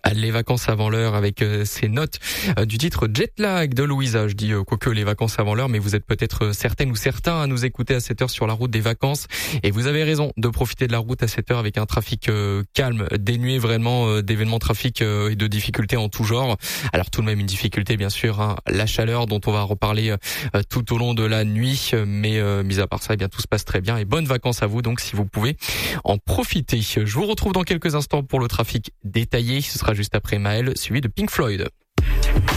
Les vacances avant l'heure avec ces notes du titre Jetlag de Louisa. Je dis quoique les vacances avant l'heure, mais vous êtes peut-être certaines ou certains à nous écouter à cette heure sur la route des vacances. Et vous avez raison de profiter de la route à cette heure avec un trafic calme, dénué vraiment d'événements trafic et de difficultés en tout genre. Alors tout de même une difficulté bien sûr, hein, la chaleur dont on va reparler tout au long de la nuit. Mais mis à part ça, eh bien tout se passe très bien. Et bonnes vacances à vous donc si vous pouvez en profiter. Je vous retrouve dans quelques instants pour le trafic détaillé. Ce sera juste après Maël, suivi de Pink Floyd.